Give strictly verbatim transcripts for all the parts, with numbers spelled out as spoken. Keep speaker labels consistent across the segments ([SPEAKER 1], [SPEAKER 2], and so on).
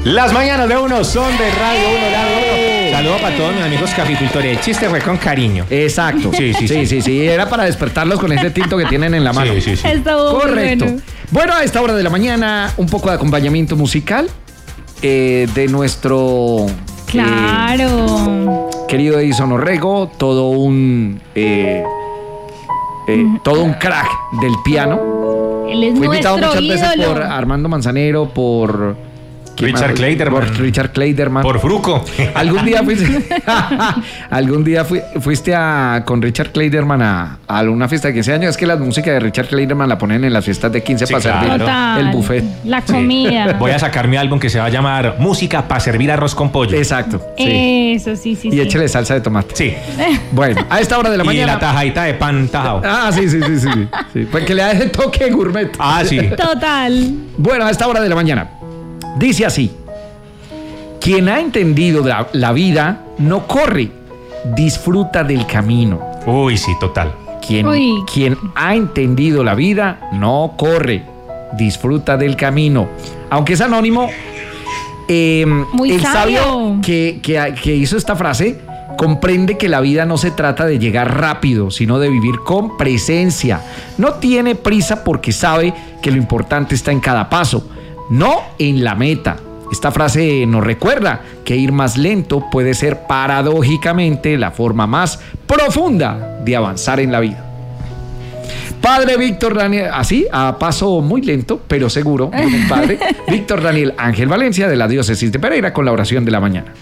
[SPEAKER 1] Las mañanas de uno son de Radio Uno, Lado Uno. Saludos para todos mis amigos caficultores. El chiste fue con cariño.
[SPEAKER 2] Exacto. Sí, sí, sí, sí, sí. Era para despertarlos con ese tinto que tienen en la mano.
[SPEAKER 1] Sí, sí, sí.
[SPEAKER 3] Estuvo muy
[SPEAKER 2] Correcto.
[SPEAKER 3] bueno.
[SPEAKER 2] Bueno, a esta hora de la mañana, un poco de acompañamiento musical eh, de nuestro
[SPEAKER 3] Claro.
[SPEAKER 2] eh, querido Edison Orrego, todo un eh, eh, todo un crack del piano.
[SPEAKER 3] Él es
[SPEAKER 2] Fue invitado
[SPEAKER 3] nuestro
[SPEAKER 2] muchas veces
[SPEAKER 3] ídolo.
[SPEAKER 2] por Armando Manzanero, por ¿quién
[SPEAKER 1] Richard
[SPEAKER 2] más?
[SPEAKER 1] Kleiderman.
[SPEAKER 2] Por Richard Kleiderman.
[SPEAKER 1] Por Fruco.
[SPEAKER 2] Algún día fuiste, algún día fui- fuiste a, con Richard Kleiderman a, a una fiesta de quince años. Es que la música de Richard Kleiderman la ponen en las fiestas de quince
[SPEAKER 1] Sí,
[SPEAKER 2] para servir
[SPEAKER 1] claro.
[SPEAKER 3] Total.
[SPEAKER 2] el buffet.
[SPEAKER 3] La comida.
[SPEAKER 1] Voy a sacar mi álbum que se va a llamar Música para servir arroz con pollo.
[SPEAKER 2] Exacto. Sí.
[SPEAKER 3] Eso, sí, sí.
[SPEAKER 2] Y
[SPEAKER 3] sí.
[SPEAKER 2] échele salsa de tomate.
[SPEAKER 1] Sí.
[SPEAKER 2] Bueno, a esta hora de la
[SPEAKER 1] Y
[SPEAKER 2] mañana.
[SPEAKER 1] la tajadita de pan tajado.
[SPEAKER 2] Ah, sí, sí, sí, sí, sí. Pues que le da ese toque gourmet.
[SPEAKER 1] Ah, sí.
[SPEAKER 3] Total.
[SPEAKER 2] Bueno, a esta hora de la mañana. Dice así. Quien ha entendido la, la vida no corre, disfruta del camino.
[SPEAKER 1] Uy, sí, total.
[SPEAKER 2] Quien,
[SPEAKER 3] Uy.
[SPEAKER 2] quien ha entendido la vida no corre, disfruta del camino. Aunque es anónimo, eh,
[SPEAKER 3] Muy
[SPEAKER 2] el
[SPEAKER 3] sabio.
[SPEAKER 2] sabio que, que, que hizo esta frase comprende que la vida no se trata de llegar rápido, sino de vivir con presencia. No tiene prisa porque sabe que lo importante está en cada paso, no en la meta. Esta frase nos recuerda que ir más lento puede ser paradójicamente la forma más profunda de avanzar en la vida. Padre Víctor Daniel, así, a paso muy lento, pero seguro, mi padre, Víctor Daniel Ángel Valencia, de la diócesis de Pereira, con la oración de la mañana.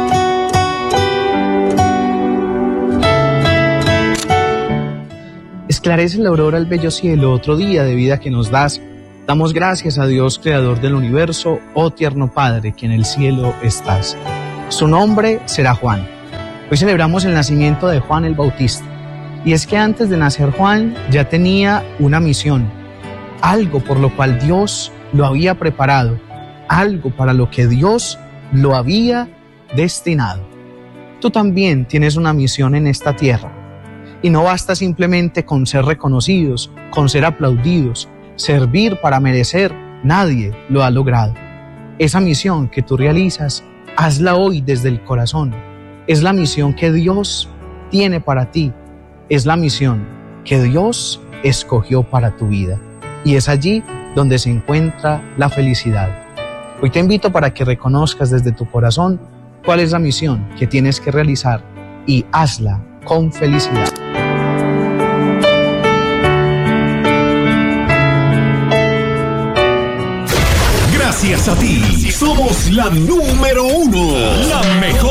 [SPEAKER 4] Esclarece la aurora el bello cielo, otro día de vida que nos das. Damos gracias a Dios, creador del universo, oh tierno Padre, que en el cielo estás. Su nombre será Juan. Hoy celebramos el nacimiento de Juan el Bautista. Y es que antes de nacer Juan ya tenía una misión, algo por lo cual Dios lo había preparado, algo para lo que Dios lo había destinado. Tú también tienes una misión en esta tierra. Y no basta simplemente con ser reconocidos, con ser aplaudidos, servir para merecer. Nadie lo ha logrado. Esa misión que tú realizas, hazla hoy desde el corazón. Es la misión que Dios tiene para ti. Es la misión que Dios escogió para tu vida. Y es allí donde se encuentra la felicidad. Hoy te invito para que reconozcas desde tu corazón cuál es la misión que tienes que realizar y hazla con felicidad.
[SPEAKER 5] Gracias a ti, somos la número uno, la mejor.